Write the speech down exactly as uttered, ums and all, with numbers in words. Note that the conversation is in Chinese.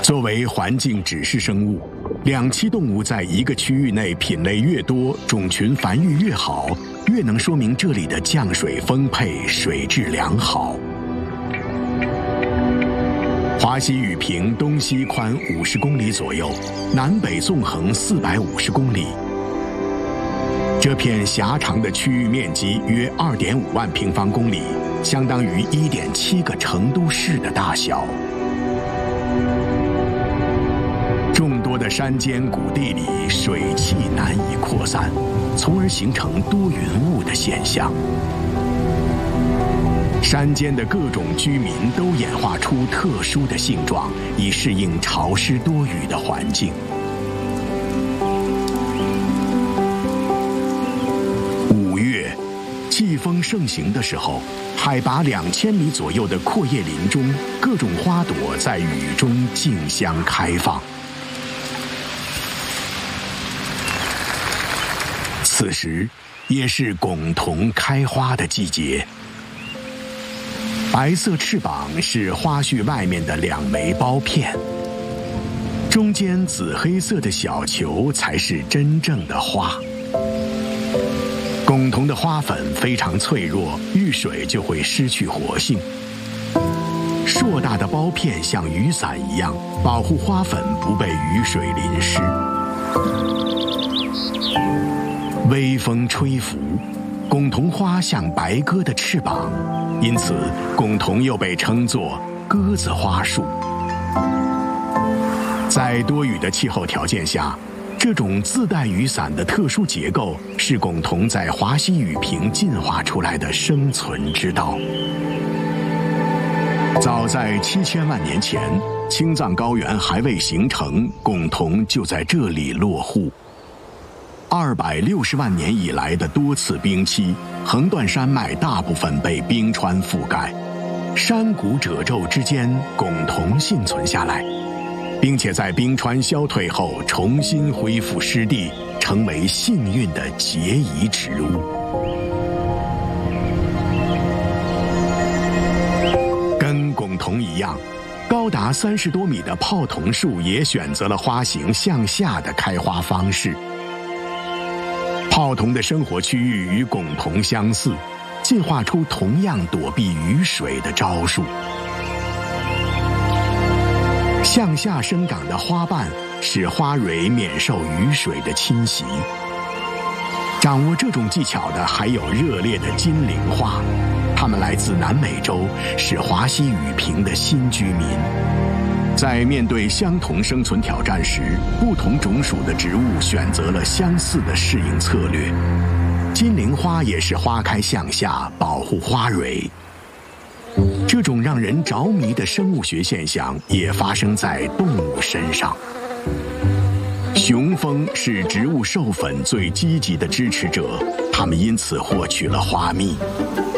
作为环境指示生物，两栖动物在一个区域内品类越多，种群繁育越好，越能说明这里的降水丰沛，水质良好。华西雨坪东西宽五十公里左右，南北纵横四百五十公里。这片狭长的区域面积约二点五万平方公里，相当于一点七个成都市的大小。众多的山间谷地里，水汽难以扩散，从而形成多云雾的现象。山间的各种居民都演化出特殊的性状，以适应潮湿多雨的环境。五月，季风盛行的时候，海拔两千米左右的阔叶林中，各种花朵在雨中竞相开放。此时，也是拱桐开花的季节。白色翅膀是花序外面的两枚苞片，中间紫黑色的小球才是真正的花。拱桐的花粉非常脆弱，遇水就会失去活性。硕大的苞片像雨伞一样，保护花粉不被雨水淋湿。微风吹拂，拱桐花像白鸽的翅膀，因此拱桐又被称作鸽子花树。在多雨的气候条件下，这种自带雨伞的特殊结构是拱桐在华西雨坪进化出来的生存之道。早在七千万年前，青藏高原还未形成，拱桐就在这里落户。二百六十万年以来的多次冰期，横断山脉大部分被冰川覆盖，山谷褶皱之间，拱桐幸存下来，并且在冰川消退后重新恢复湿地，成为幸运的结遗植物。跟拱桐一样，高达三十多米的泡桐树也选择了花形向下的开花方式。泡桐的生活区域与拱桐相似，进化出同样躲避雨水的招数。向下生长的花瓣使花蕊免受雨水的侵袭。掌握这种技巧的还有热烈的金铃花，它们来自南美洲，是华西雨坪的新居民。在面对相同生存挑战时，不同种属的植物选择了相似的适应策略。金铃花也是花开向下，保护花蕊。这种让人着迷的生物学现象也发生在动物身上。雄蜂是植物授粉最积极的支持者，它们因此获取了花蜜。